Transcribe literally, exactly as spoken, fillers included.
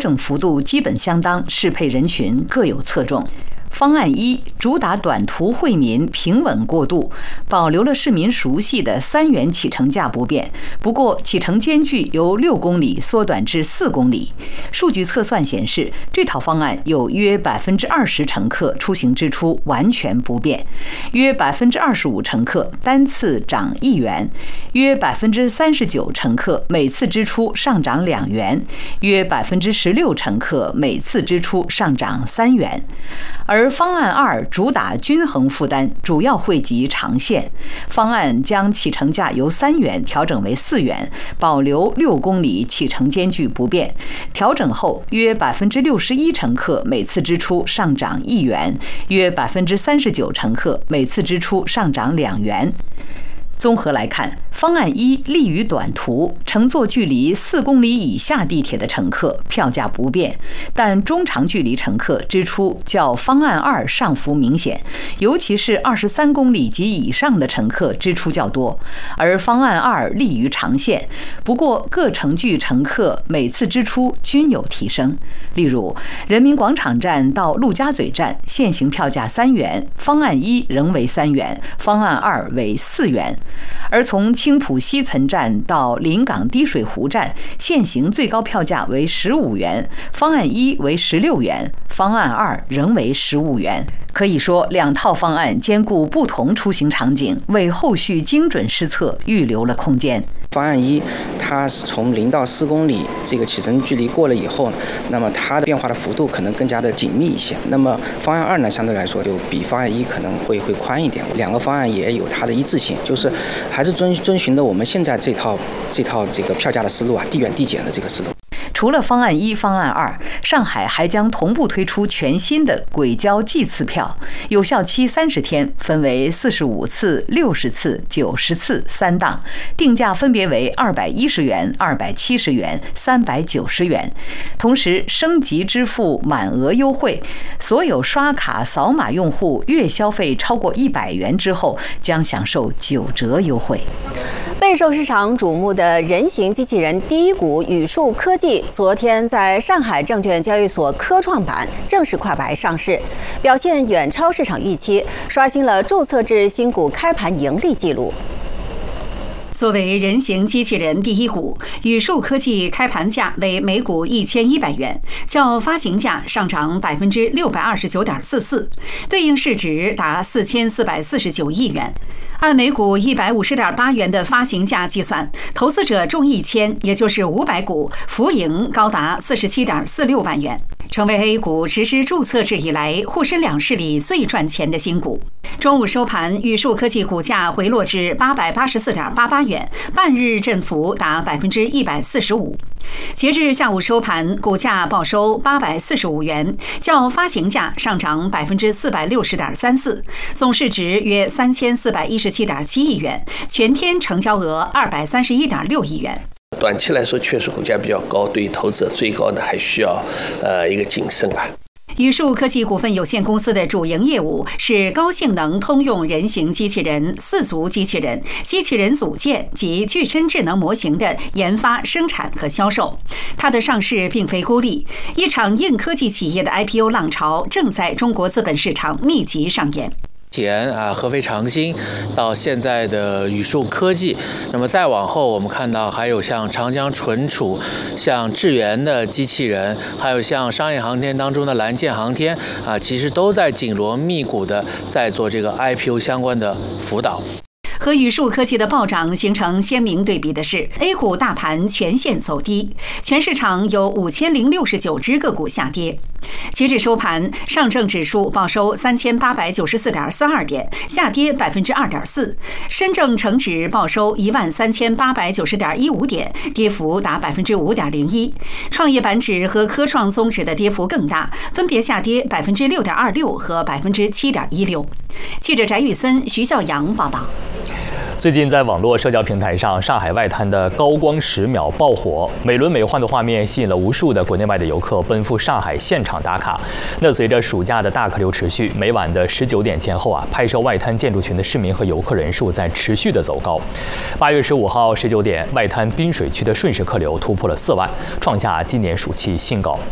整幅度基本相当，适配人群各有侧重。方案一主打短途惠民，平稳过渡，保留了市民熟悉的三元起程价不变，不过起程间距由六公里缩短至四公里。数据测算显示，这套方案有约百分之二十乘客出行支出完全不变，约百分之二十五乘客单次涨一元，约百分之三十九乘客每次支出上涨两元，约百分之十六乘客每次支出上涨三元。而方案二主打均衡负担，主要惠及长线。方案将起程价由三元调整为四元，保留六公里起程间距不变。调整后，约百分之六十一乘客每次支出上涨一元，约百分之三十九乘客每次支出上涨两元。综合来看，方案一利于短途，乘坐距离四公里以下地铁的乘客票价不变，但中长距离乘客支出较方案二上浮明显，尤其是二十三公里及以上的乘客支出较多。而方案二利于长线，不过各乘距乘客每次支出均有提升。例如，人民广场站到陆家嘴站现行票价三元，方案一仍为三元，方案二为四元。而从青浦西岑站到临港滴水湖站，现行最高票价为十五元，方案一为十六元，方案二仍为十五元。可以说，两套方案兼顾不同出行场景，为后续精准施策预留了空间。 方案一，它是从零到四公里这个起程距离过了以后，那么它的变化的幅度可能更加的紧密一些。那么方案二呢，相对来说就比方案一可能会会宽一点。两个方案也有它的一致性，就是还是遵遵循的我们现在这套这套这个票价的思路啊，递远递减的这个思路。 除了方案一、方案二，上海还将同步推出全新的轨交计次票，有效期三十天，分为四十五次、六十次、九十次三档，定价分别为二百一十元、二百七十元、三百九十元。同时升级支付满额优惠，所有刷卡扫码用户月消费超过一百元之后，将享受九折优惠。 备受市场瞩目的人形机器人第一股宇树科技，昨天在上海证券交易所科创板正式挂牌上市，表现远超市场预期，刷新了注册制新股开盘盈利记录。 作为人形机器人第一股，宇树科技开盘价为每股一千一百元，较发行价上涨百分之六百二十九点四四，对应市值达四千四百四十九亿元。按每股一百五十点八元的发行价计算，投资者中一千，也就是五百股，浮盈高达四十七点四六万元，成为 A 股实施注册制以来沪深两市里最赚钱的新股。中午收盘，宇树科技股价回落至八百八十四点八八元，半日振幅达百分之一百四十五。截至下午收盘，股价报收八百四十五元，较发行价上涨百分之四百六十点三四，总市值约三千四百一十七点七亿元，全天成交额二百三十一点六亿元。 短期来说，确实股价比较高，对于投资者最高的还需要呃一个谨慎啊。 宇树科技股份有限公司的主营业务是高性能通用人形机器人、四足机器人、机器人组件及具身智能模型的研发、生产和销售。它的上市并非孤立，一场硬科技企业的 I P O 浪潮正在中国资本市场密集上演。 前啊，合肥长兴到现在的宇树科技，那么再往后，我们看到还有像长江存储、像智源的机器人，还有像商业航天当中的蓝箭航天啊，其实都在紧锣密鼓的在做这个 I P O 相关的辅导。 和宇树科技的暴涨形成鲜明对比的是 ，A 股大盘全线走低，全市场有五千零六十九只个股下跌。截至收盘，上证指数报收三千八百九十四点四二点，下跌百分之二点四；深证成指报收一万三千八百九十点一五点，跌幅达百分之五点零一。创业板指和科创综指的跌幅更大，分别下跌百分之六点二六和百分之七点一六。记者翟宇森、徐笑阳报道。 最近在网络社交平台上，上海外滩的高光十秒爆火，美轮美奂的画面吸引了无数的国内外的游客奔赴上海现场打卡。那随着暑假的大客流持续，每晚的十九点前后啊，拍摄外滩建筑群的市民和游客人数在持续的走高。八月十五号十九点，外滩滨水区的瞬时客流突破了四万，创下今年暑期新高。